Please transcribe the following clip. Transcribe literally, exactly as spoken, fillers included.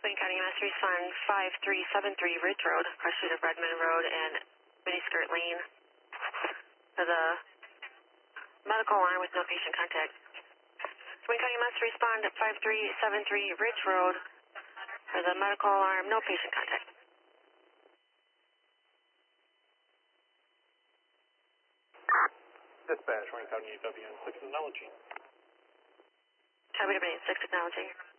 Wayne County E M S respond five three seven three Ridge Road, cross street of Redmond Road and Miniskirt Lane for the medical alarm with no patient contact. Wayne County E M S respond at five three seven three Ridge Road for the medical alarm, no patient contact. Dispatch, Wayne County W N six Technology. Copy W N six Technology.